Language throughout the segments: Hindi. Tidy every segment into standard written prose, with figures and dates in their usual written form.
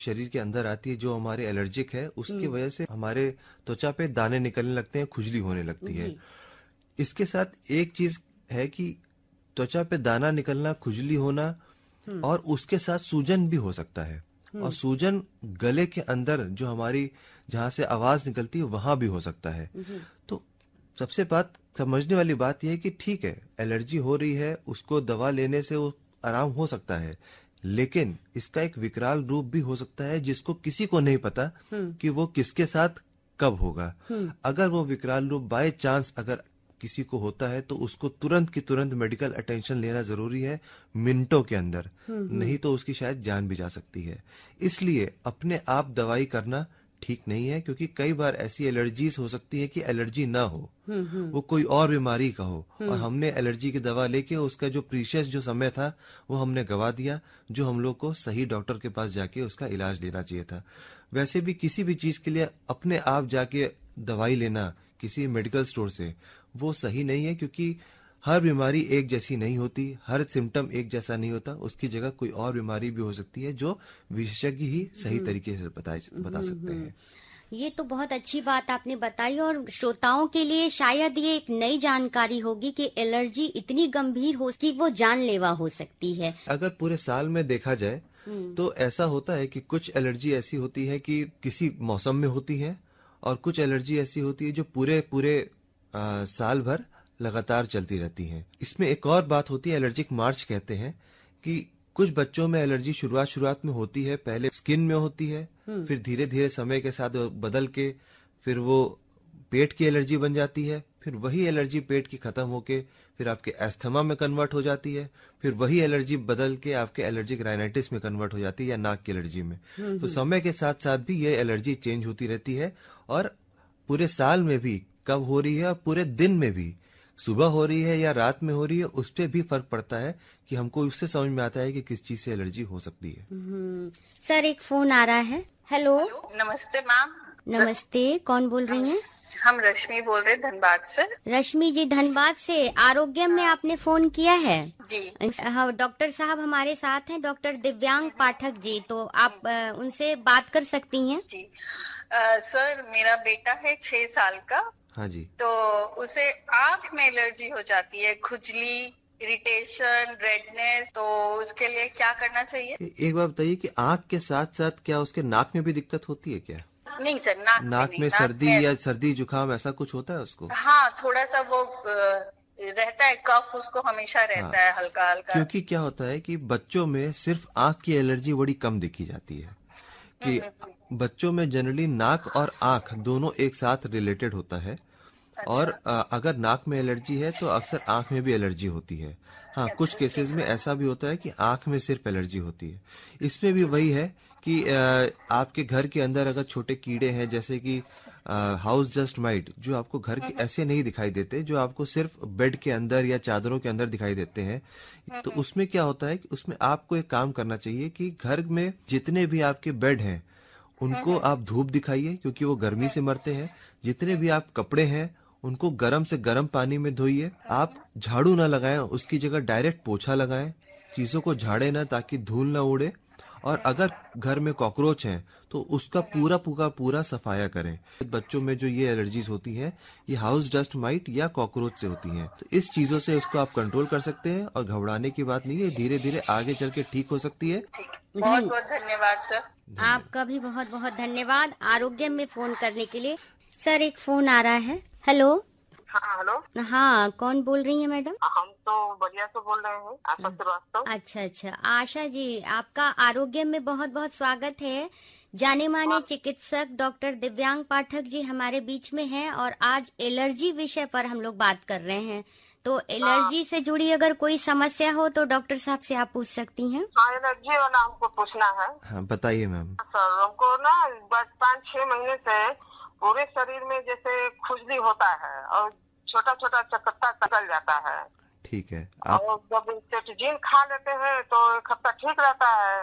शरीर के अंदर आती है जो हमारे एलर्जिक है, उसकी वजह से हमारे त्वचा पे दाने निकलने लगते हैं, खुजली होने लगती है। इसके साथ एक चीज है कि त्वचा पे दाना निकलना, खुजली होना और उसके साथ सूजन भी हो सकता है। और सूजन गले के अंदर जो हमारी जहां से आवाज निकलती है वहां भी हो सकता है। तो सबसे बात समझने वाली बात यह है कि ठीक है, एलर्जी हो रही है, उसको दवा लेने से वो आराम हो सकता है, लेकिन इसका एक विकराल रूप भी हो सकता है जिसको किसी को नहीं पता कि वो किसके साथ कब होगा। अगर वो विकराल रूप बाय चांस अगर किसी को होता है तो उसको तुरंत की तुरंत मेडिकल अटेंशन लेना जरूरी है, मिनटों के अंदर, नहीं तो उसकी शायद जान भी जा सकती है। इसलिए अपने आप दवाई करना ठीक नहीं है, क्योंकि कई बार ऐसी एलर्जीज हो सकती है कि एलर्जी ना हो, वो कोई और बीमारी का हो, और हमने एलर्जी की दवा लेके उसका जो प्रीशियस जो समय था वो हमने गवा दिया, जो हम लोग को सही डॉक्टर के पास जाके उसका इलाज लेना चाहिए था। वैसे भी किसी भी चीज के लिए अपने आप जाके दवाई लेना किसी मेडिकल स्टोर से वो सही नहीं है, क्योंकि हर बीमारी एक जैसी नहीं होती, हर सिम्टम एक जैसा नहीं होता, उसकी जगह कोई और बीमारी भी हो सकती है जो विशेषज्ञ ही सही तरीके से बता सकते हैं। ये तो बहुत अच्छी बात आपने बताई, और श्रोताओं के लिए शायद ये एक नई जानकारी होगी कि एलर्जी इतनी गंभीर हो कि वो जानलेवा हो सकती है। अगर पूरे साल में देखा जाए तो ऐसा होता है कि कुछ एलर्जी ऐसी होती है कि किसी मौसम में होती है, और कुछ एलर्जी ऐसी होती है जो पूरे साल भर लगातार चलती रहती हैं। इसमें एक और बात होती है, एलर्जिक मार्च कहते हैं, कि कुछ बच्चों में एलर्जी शुरुआत में होती है, पहले स्किन में होती है, फिर धीरे धीरे समय के साथ बदल के फिर वो पेट की एलर्जी बन जाती है, फिर वही एलर्जी पेट की खत्म होके फिर आपके एस्थमा में कन्वर्ट हो जाती है, फिर वही एलर्जी बदल के आपके एलर्जिक राइनाइटिस में कन्वर्ट हो जाती है या नाक की एलर्जी में। तो समय के साथ साथ भी ये एलर्जी चेंज होती रहती है, और पूरे साल में भी कब हो रही है और पूरे दिन में भी, सुबह हो रही है या रात में हो रही है, उस पर भी फर्क पड़ता है कि हमको उससे समझ में आता है कि किस चीज से एलर्जी हो सकती है। सर एक फोन आ रहा है। हेलो। नमस्ते मैम। नमस्ते, कौन बोल रही हैं? हम रश्मि बोल रहे धनबाद से। रश्मि जी धनबाद से, आरोग्य में आपने फोन किया है जी। हाँ, डॉक्टर साहब हमारे साथ हैं, डॉक्टर दिव्यांग पाठक जी, तो आप उनसे बात कर सकती हैं। जी सर, मेरा बेटा है 6 साल का। हाँ जी। तो उसे आँख में एलर्जी हो जाती है, खुजली, इरिटेशन, रेडनेस, तो उसके लिए क्या करना चाहिए? एक बात बताइए कि आँख के साथ साथ क्या उसके नाक में भी दिक्कत होती है क्या? नहीं सर, नाक में सर्दी या सर्दी जुकाम ऐसा कुछ होता है उसको? हाँ, थोड़ा सा वो रहता है, कफ उसको हमेशा रहता है, हल्का हल्का। क्योंकि क्या होता है कि बच्चों में सिर्फ आँख की एलर्जी बड़ी कम देखी जाती है, कि बच्चों में जनरली नाक और आँख दोनों एक साथ रिलेटेड होता है। अच्छा। और अगर नाक में एलर्जी है तो अक्सर आँख में भी एलर्जी होती है। हाँ, कुछ केसेस में ऐसा भी होता है कि आँख में सिर्फ एलर्जी होती है। इसमें भी वही है कि आपके घर के अंदर अगर छोटे कीड़े हैं, जैसे कि हाउस डस्ट माइट, जो आपको घर के ऐसे नहीं दिखाई देते, जो आपको सिर्फ बेड के अंदर या चादरों के अंदर दिखाई देते हैं, तो उसमें क्या होता है कि उसमें आपको एक काम करना चाहिए कि घर में जितने भी आपके बेड हैं उनको आप धूप दिखाइए, क्योंकि वो गर्मी से मरते हैं। जितने भी आप कपड़े हैं उनको गर्म से गर्म पानी में धोइए। आप झाड़ू ना लगाएं, उसकी जगह डायरेक्ट पोछा लगाएं, चीजों को झाड़े ना ताकि धूल ना उड़े। और अगर घर में कॉकरोच हैं तो उसका पूरा सफाया करें। बच्चों में जो ये एलर्जीज होती हैं, ये हाउस डस्ट माइट या कॉकरोच से होती हैं, तो इस चीजों से उसको आप कंट्रोल कर सकते हैं, और घबराने की बात नहीं है, धीरे धीरे आगे चल के ठीक हो सकती है। बहुत बहुत धन्यवाद सर। आपका भी बहुत बहुत धन्यवाद आरोग्य में फोन करने के लिए। सर एक फोन आ रहा है। हेलो। हाँ हेलो। हाँ, कौन बोल रही है मैडम? हम तो बलिया से बोल रहे हैं, आशा श्रीवास्तव। अच्छा, आशा जी, आपका आरोग्य में बहुत बहुत स्वागत है। जाने माने चिकित्सक डॉक्टर दिव्यांग पाठक जी हमारे बीच में हैं, और आज एलर्जी विषय पर हम लोग बात कर रहे हैं। तो एलर्जी से जुड़ी अगर कोई समस्या हो तो डॉक्टर साहब से आप पूछ सकती हैं। हाँ, एलर्जी वाला हमको पूछना है। हाँ बताइए मैम। सर हमको ना बस 5-6 महीने से पूरे शरीर में जैसे खुजली होता है, और छोटा छोटा चकत्ता निकल जाता है। ठीक है। और जब सेटजीन खा लेते हैं तो एक हफ्ता ठीक रहता है,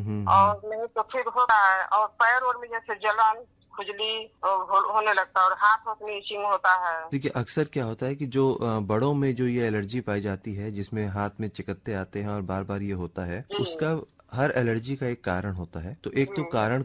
और नहीं तो फिर होता है, और पैर और में जैसे जलन, खुजली होने लगता है, और हाथ में इचिंग होता है। देखिए, अक्सर क्या होता है कि जो बड़ों में जो ये एलर्जी पाई जाती है, जिसमें हाथ में चिकत्ते आते हैं और बार बार ये होता है, उसका हर एलर्जी का एक कारण होता है। तो एक तो कारण